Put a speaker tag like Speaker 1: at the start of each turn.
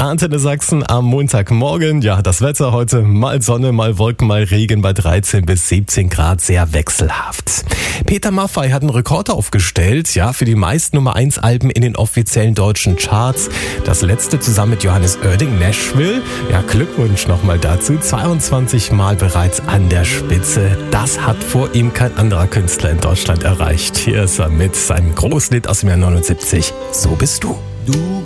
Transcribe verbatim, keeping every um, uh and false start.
Speaker 1: Antenne Sachsen am Montagmorgen. Ja, das Wetter heute mal Sonne, mal Wolken, mal Regen bei dreizehn bis siebzehn Grad, sehr wechselhaft. Peter Maffay hat einen Rekord aufgestellt, ja, für die meisten Nummer eins Alben in den offiziellen deutschen Charts. Das letzte zusammen mit Johannes Oerding, Nashville. Ja, Glückwunsch nochmal dazu. zweiundzwanzig Mal bereits an der Spitze. Das hat vor ihm kein anderer Künstler in Deutschland erreicht. Hier ist er mit seinem Großlied aus dem Jahr neunundsiebzig. So bist du.
Speaker 2: Du